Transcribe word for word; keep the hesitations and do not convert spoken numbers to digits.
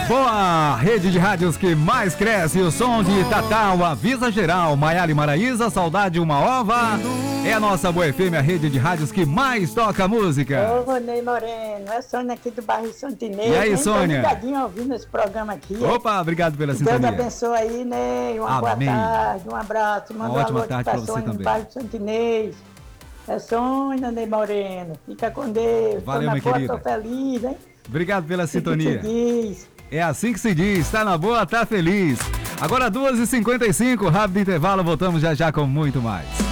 Boa, rede de rádios que mais cresce, o som de Tatal, Avisa Geral, Maiara e Maraíza, Saudade Uma Ova. É a nossa Boa F M, a rede de rádios que mais toca música. Ô, Ronei Moreno, é Sônia aqui do bairro Santinês. E aí, hein? Sônia? Tô ligadinho ouvindo esse programa aqui. Opa, obrigado pela Deus sintonia. abençoe aí, Ney. Uma Amém. boa tarde, um abraço. Manda Uma ótima um alô tarde pra pra você Sônia também. do bairro Santinês. É Sônia, Ney Moreno. Fica com Deus. Valeu, tô na minha boa, querida. tô feliz, hein? Obrigado pela Assim que sintonia. se diz. É assim que se diz, tá na boa, tá feliz. Agora duas e cinquenta e cinco, rápido intervalo, voltamos já já com muito mais.